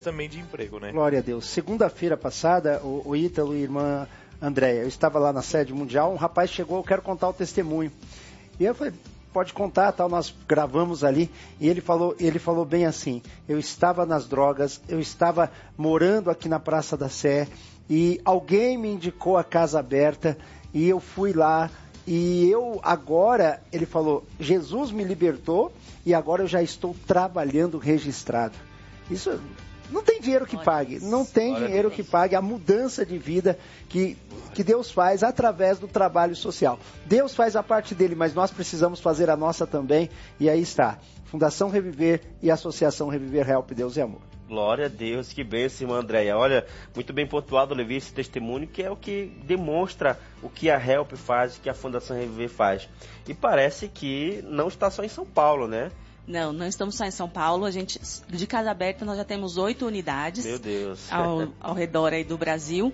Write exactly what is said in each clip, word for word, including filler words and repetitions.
também de emprego, né? Glória a Deus. Segunda-feira passada, o, o Ítalo e a irmã Andréia, eu estava lá na sede mundial, um rapaz chegou, eu quero contar o testemunho. E eu falei, pode contar, tal, nós gravamos ali, e ele falou, ele falou bem assim, eu estava nas drogas, eu estava morando aqui na Praça da Sé, e alguém me indicou a Casa Aberta, e eu fui lá, e eu agora, ele falou, Jesus me libertou, e agora eu já estou trabalhando registrado. Isso... Não tem dinheiro que pague, não tem dinheiro que pague a mudança de vida que, que Deus faz através do trabalho social. Deus faz a parte dele, mas nós precisamos fazer a nossa também, e aí está, Fundação Reviver e Associação Reviver Help, Deus e Amor. Glória a Deus, que bênção, irmã Andréia. Olha, muito bem pontuado, Levi, esse testemunho, que é o que demonstra o que a Help faz, o que a Fundação Reviver faz. E parece que não está só em São Paulo, né? Não, não estamos só em São Paulo. A gente, de Casa Aberta, nós já temos oito unidades. Meu Deus. Ao, ao redor aí do Brasil.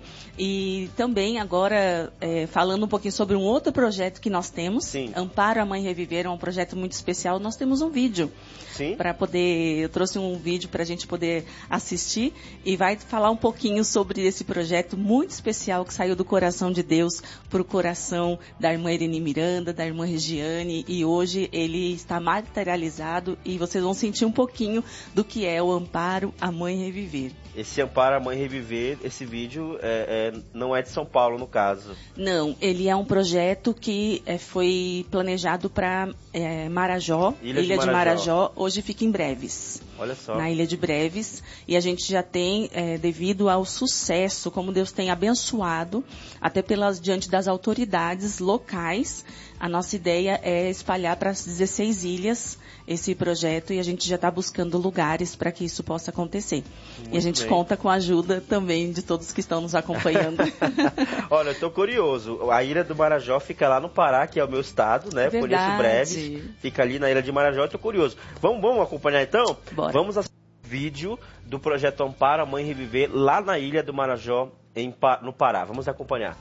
E também agora, é, falando um pouquinho sobre um outro projeto que nós temos. Sim. Amparo a Mãe Reviver, é um projeto muito especial. Nós temos um vídeo. Sim. Para poder, eu trouxe um vídeo para a gente poder assistir. E vai falar um pouquinho sobre esse projeto muito especial que saiu do coração de Deus para o coração da irmã Irene Miranda, da irmã Regiane. E hoje ele está materializado. E vocês vão sentir um pouquinho do que é o Amparo a Mãe Reviver. Esse Amparo a Mãe Reviver, esse vídeo é, é, não é de São Paulo, no caso. Não, ele é um projeto que é, foi planejado para é, Marajó, Ilha, Ilha de, de Marajó. Marajó, hoje fica em Breves. Olha só. Na Ilha de Breves, e a gente já tem, é, devido ao sucesso, como Deus tem abençoado, até pelas diante das autoridades locais, a nossa ideia é espalhar para as dezesseis ilhas esse projeto, e a gente já está buscando lugares para que isso possa acontecer. Muito e a gente bem. Conta com a ajuda também de todos que estão nos acompanhando. Olha, eu estou curioso. A Ilha do Marajó fica lá no Pará, que é o meu estado, né? Verdade. Conheço Breves. Fica ali na Ilha de Marajó, eu estou curioso. Vamos, vamos acompanhar então? Bora. Vamos assistir o vídeo do projeto Amparo a Mãe Reviver lá na Ilha do Marajó, em, no Pará. Vamos acompanhar.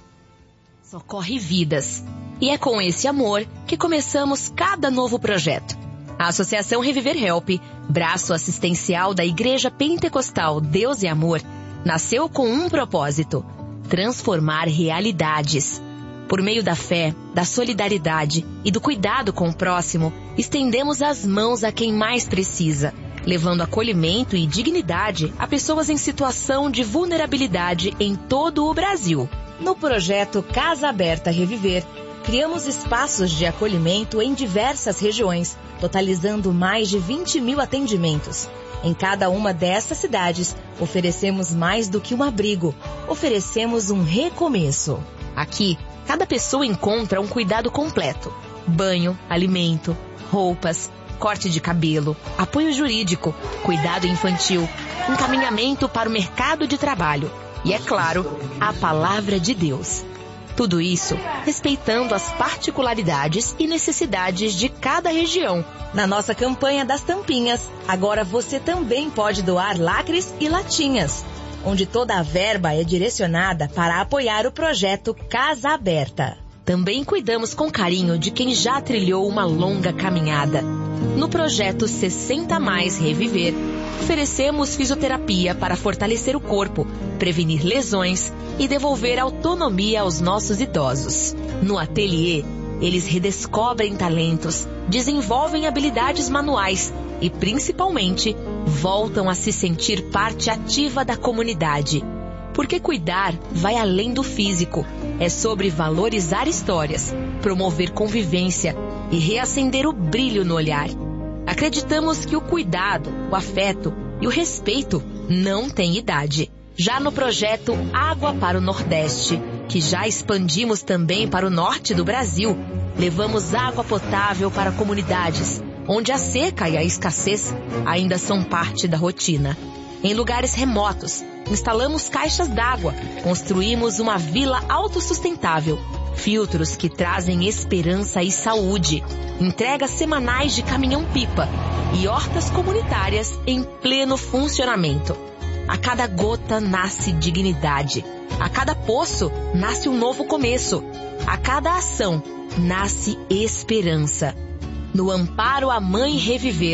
Socorre vidas. E é com esse amor que começamos cada novo projeto. A Associação Reviver Help, braço assistencial da Igreja Pentecostal Deus e Amor, nasceu com um propósito: transformar realidades. Por meio da fé, da solidariedade e do cuidado com o próximo, estendemos as mãos a quem mais precisa, levando acolhimento e dignidade a pessoas em situação de vulnerabilidade em todo o Brasil. No projeto Casa Aberta Reviver, criamos espaços de acolhimento em diversas regiões, totalizando mais de vinte mil atendimentos. Em cada uma dessas cidades, oferecemos mais do que um abrigo, oferecemos um recomeço. Aqui, cada pessoa encontra um cuidado completo: banho, alimento, roupas, corte de cabelo, apoio jurídico, cuidado infantil, encaminhamento para o mercado de trabalho e, é claro, a palavra de Deus. Tudo isso respeitando as particularidades e necessidades de cada região. Na nossa campanha das tampinhas, agora você também pode doar lacres e latinhas, onde toda a verba é direcionada para apoiar o projeto Casa Aberta. Também cuidamos com carinho de quem já trilhou uma longa caminhada. No projeto sessenta mais Reviver, oferecemos fisioterapia para fortalecer o corpo, prevenir lesões e devolver autonomia aos nossos idosos. No ateliê, eles redescobrem talentos, desenvolvem habilidades manuais e, principalmente, voltam a se sentir parte ativa da comunidade. Porque cuidar vai além do físico. É sobre valorizar histórias, promover convivência e reacender o brilho no olhar. Acreditamos que o cuidado, o afeto e o respeito não têm idade. Já no projeto Água para o Nordeste, que já expandimos também para o norte do Brasil, levamos água potável para comunidades, onde a seca e a escassez ainda são parte da rotina. Em lugares remotos, instalamos caixas d'água, construímos uma vila autossustentável, filtros que trazem esperança e saúde, entregas semanais de caminhão-pipa e hortas comunitárias em pleno funcionamento. A cada gota nasce dignidade, a cada poço nasce um novo começo, a cada ação nasce esperança. No Amparo a Mãe Reviver,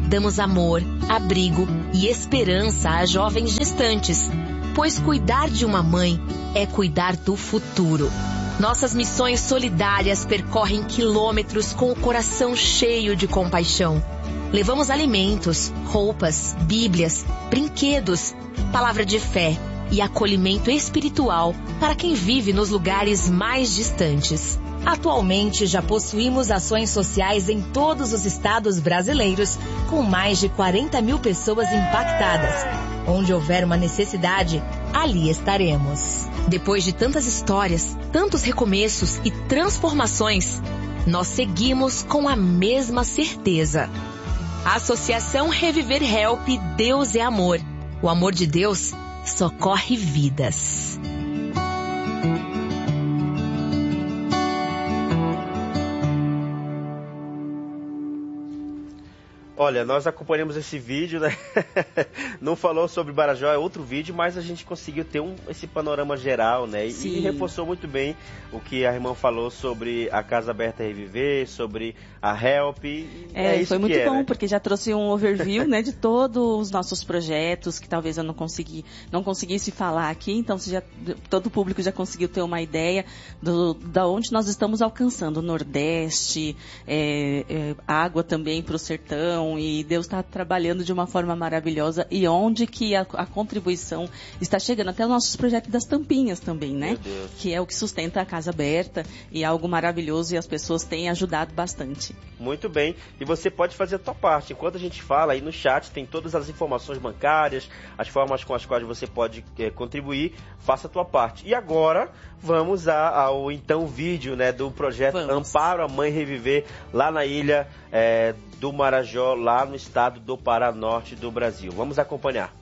Damos amor, abrigo e esperança a jovens gestantes, pois cuidar de uma mãe é cuidar do futuro. Nossas missões solidárias percorrem quilômetros com o coração cheio de compaixão. Levamos alimentos, roupas, bíblias, brinquedos, palavra de fé e acolhimento espiritual para quem vive nos lugares mais distantes. Atualmente, já possuímos ações sociais em todos os estados brasileiros, com mais de quarenta mil pessoas impactadas. Onde houver uma necessidade, ali estaremos. Depois de tantas histórias, tantos recomeços e transformações, nós seguimos com a mesma certeza. Associação Reviver Help, Deus é Amor. O amor de Deus socorre vidas. Olha, nós acompanhamos esse vídeo, né? Não falou sobre Marajó, é outro vídeo, mas a gente conseguiu ter um, esse panorama geral, né? E, e reforçou muito bem o que a irmã falou sobre a Casa Aberta Reviver, sobre a Help. É, é isso foi muito que é, bom, né? porque já trouxe um overview, né, de todos os nossos projetos, que talvez eu não consegui, não conseguisse falar aqui, então você já, todo o público já conseguiu ter uma ideia do, da onde nós estamos alcançando, o Nordeste, é, é, água também para o sertão, e Deus está trabalhando de uma forma maravilhosa, e onde que a, a contribuição está chegando, até os nossos projetos das tampinhas também, né? Que é o que sustenta a Casa Aberta, e é algo maravilhoso, e as pessoas têm ajudado bastante. Muito bem, e você pode fazer a tua parte. Enquanto a gente fala, aí no chat tem todas as informações bancárias, as formas com as quais você pode é, contribuir, faça a tua parte. E agora, vamos a, ao então vídeo, né, do projeto vamos. Amparo a Mãe Reviver, lá na ilha é, do Marajó, lá no estado do Paraná Norte do Brasil. Vamos acompanhar.